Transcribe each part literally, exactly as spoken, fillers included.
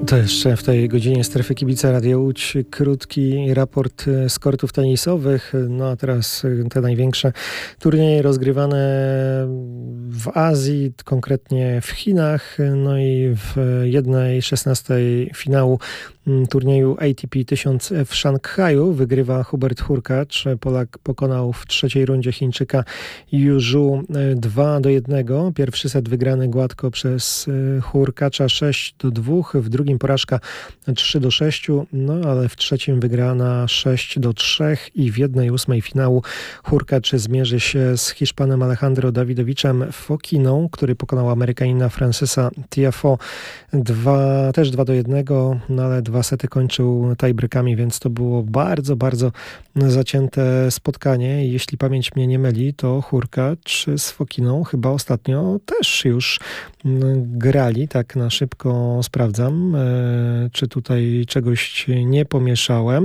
To jeszcze w tej godzinie Strefy Kibica Radio Łódź krótki raport z kortów tenisowych. No a teraz te największe turnieje rozgrywane w Azji, konkretnie w Chinach. No i w jednej szesnastej finału turnieju A T P tysiąc w Szanghaju wygrywa Hubert Hurkacz. Polak pokonał w trzeciej rundzie Chińczyka Yu Zhu dwa do jednego. Pierwszy set wygrany gładko przez Hurkacza sześć do dwóch, w drugim porażka trzy do sześciu, no ale w trzecim wygrana sześć do trzech i w jednej ósmej finału Hurkacz zmierzy się z Hiszpanem Alejandro Dawidowiczem Fokiną, który pokonał Amerykanina Francisa Tiafoe dwa, też dwa do jednego, no ale dwa sety kończył tiebreakami, więc to było bardzo, bardzo zacięte spotkanie. Jeśli pamięć mnie nie myli, to Hurkacz z Fokiną chyba ostatnio też już grali, tak na szybko sprawdzam, czy tutaj czegoś nie pomieszałem.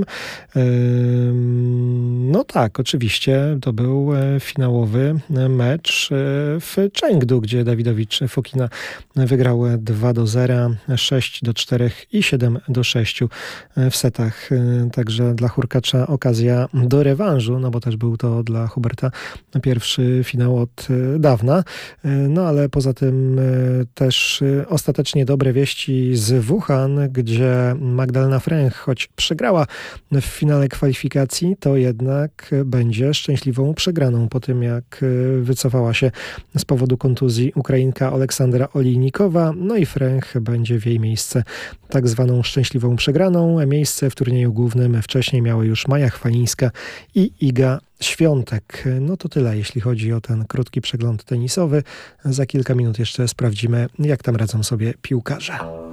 No tak, oczywiście to był finałowy mecz w Chengdu, gdzie Dawidowicz Fokina wygrał dwa do zera, sześć do czterech i siedem do sześciu w setach. Także dla Hurkacza okazja do rewanżu, no bo też był to dla Huberta pierwszy finał od dawna. No ale poza tym też ostatecznie dobre wieści z Wuhan, gdzie Magdalena Fręch, choć przegrała w finale kwalifikacji, to jednak będzie szczęśliwą przegraną po tym, jak wycofała się z powodu kontuzji Ukrainka Aleksandra Olijnikowa. No i Fręch będzie w jej miejsce tak zwaną szczęśliwą przegraną. Miejsce w turnieju głównym wcześniej miały już Maja Chwalińska i Iga Świątek. No to tyle, jeśli chodzi o ten krótki przegląd tenisowy. Za kilka minut jeszcze sprawdzimy, jak tam radzą sobie piłkarze.